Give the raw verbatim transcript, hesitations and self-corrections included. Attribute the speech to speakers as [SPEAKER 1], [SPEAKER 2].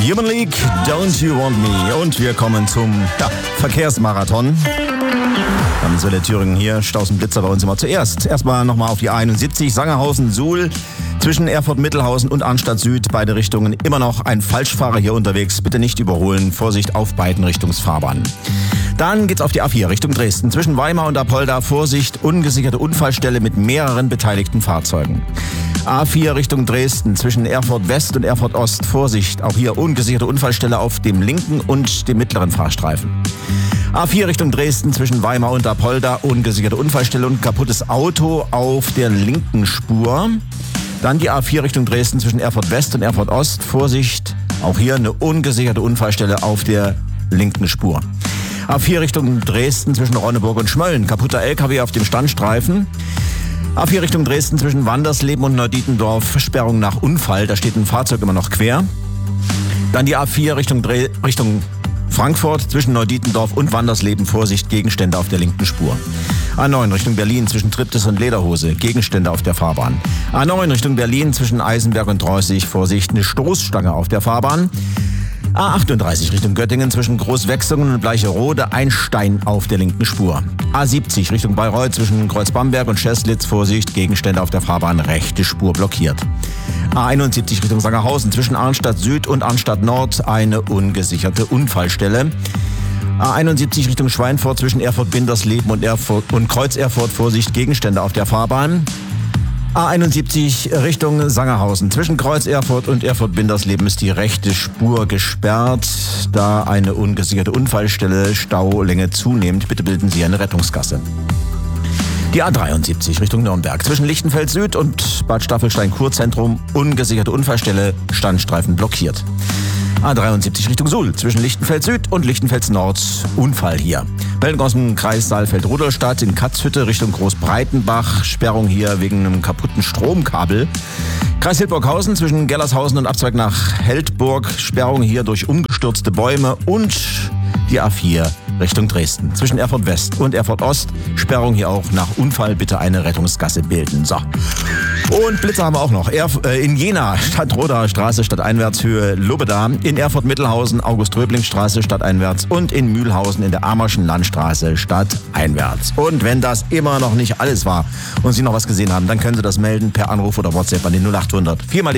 [SPEAKER 1] Human League, Don't You Want Me. Und wir kommen zum ja, Verkehrsmarathon. Dann soll der Thüringen hier, Stausenblitzer bei uns immer zuerst. Erstmal nochmal auf die A einundsiebzig, Sangerhausen-Suhl. Zwischen Erfurt-Mittelhausen und Arnstadt Süd, beide Richtungen, immer noch ein Falschfahrer hier unterwegs. Bitte nicht überholen, Vorsicht auf beiden Richtungsfahrbahnen. Dann geht's auf die A vier Richtung Dresden. Zwischen Weimar und Apolda, Vorsicht, ungesicherte Unfallstelle mit mehreren beteiligten Fahrzeugen. A vier Richtung Dresden, zwischen Erfurt West und Erfurt Ost, Vorsicht, auch hier ungesicherte Unfallstelle auf dem linken und dem mittleren Fahrstreifen. A vier Richtung Dresden, zwischen Weimar und Apolda, ungesicherte Unfallstelle und kaputtes Auto auf der linken Spur. Dann die A vier Richtung Dresden, zwischen Erfurt West und Erfurt Ost, Vorsicht, auch hier eine ungesicherte Unfallstelle auf der linken Spur. A vier Richtung Dresden, zwischen Ronneburg und Schmölln, kaputter L K W auf dem Standstreifen. A vier Richtung Dresden, zwischen Wandersleben und Neudietendorf, Versperrung nach Unfall, da steht ein Fahrzeug immer noch quer. Dann die A vier Richtung, Dre- Richtung Frankfurt, zwischen Neudietendorf und Wandersleben, Vorsicht, Gegenstände auf der linken Spur. A neun Richtung Berlin, zwischen Triptis und Lederhose, Gegenstände auf der Fahrbahn. A neun Richtung Berlin, zwischen Eisenberg und Drossig, Vorsicht, eine Stoßstange auf der Fahrbahn. A achtunddreißig Richtung Göttingen, zwischen Großwechsungen und Bleicherode, ein Stein auf der linken Spur. A siebzig Richtung Bayreuth, zwischen Kreuzbamberg und Scheslitz, Vorsicht, Gegenstände auf der Fahrbahn, rechte Spur blockiert. A einundsiebzig Richtung Sangerhausen, zwischen Arnstadt Süd und Arnstadt Nord, eine ungesicherte Unfallstelle. A einundsiebzig Richtung Schweinfurt, zwischen Erfurt-Bindersleben und, Erfurt und Kreuz Erfurt, Vorsicht, Gegenstände auf der Fahrbahn. A einundsiebzig Richtung Sangerhausen. Zwischen Kreuz Erfurt und Erfurt-Bindersleben ist die rechte Spur gesperrt, da eine ungesicherte Unfallstelle, Staulänge zunehmend. Bitte bilden Sie eine Rettungsgasse. Die A dreiundsiebzig Richtung Nürnberg. Zwischen Lichtenfeld Süd und Bad Staffelstein-Kurzentrum, ungesicherte Unfallstelle, Standstreifen blockiert. A dreiundsiebzig Richtung Suhl, zwischen Lichtenfeld Süd und Lichtenfels Nord, Unfall hier. Meldung aus dem Kreis Saalfeld-Rudolstadt in Katzhütte Richtung Großbreitenbach, Sperrung hier wegen einem kaputten Stromkabel. Kreis Hildburghausen zwischen Gellershausen und Abzweig nach Heldburg, Sperrung hier durch umgestürzte Bäume und die A vier Richtung Dresden. Zwischen Erfurt West und Erfurt Ost, Sperrung hier auch nach Unfall, bitte eine Rettungsgasse bilden. So. Und Blitzer haben wir auch noch. Erf- äh, in Jena, Stadtroder Straße, stadteinwärts, Höhe Lobeda. In Erfurt-Mittelhausen, August-Röbling-Straße, stadteinwärts. Und in Mühlhausen in der Amerschen Landstraße, stadteinwärts. Und wenn das immer noch nicht alles war und Sie noch was gesehen haben, dann können Sie das melden per Anruf oder WhatsApp an den null acht hundert. Viermal die